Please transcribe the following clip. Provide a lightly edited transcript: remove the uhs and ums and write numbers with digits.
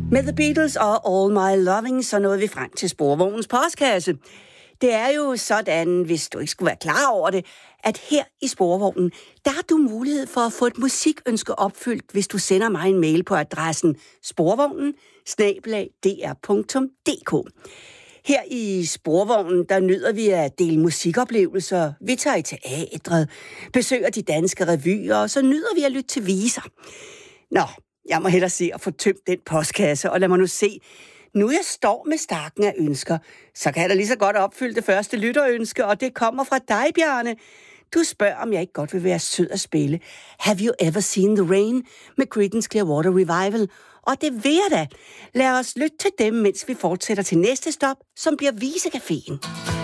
Med The Beatles og All My Loving, så nåede vi frem til Sporvognens postkasse. Det er jo sådan, hvis du ikke skulle være klar over det, at her i Sporvognen, der har du mulighed for at få et musikønske opfyldt, hvis du sender mig en mail på adressen sporvognen@dr.dk. Her i Sporvognen, der nyder vi at dele musikoplevelser. Vi tager i teatret, besøger de danske revyer, og så nyder vi at lytte til viser. Nå, jeg må hellere se at få tømt den postkasse, og lad mig nu se. Nu jeg står med stakken af ønsker, så kan jeg da lige så godt opfylde det første lytterønske, og det kommer fra dig, Bjarne. Du spørger, om jeg ikke godt vil være sød at spille Have You Ever Seen the Rain med Creedence Clearwater Revival. Og det vil jeg da. Lad os lytte til dem, mens vi fortsætter til næste stop, som bliver Visecaféen.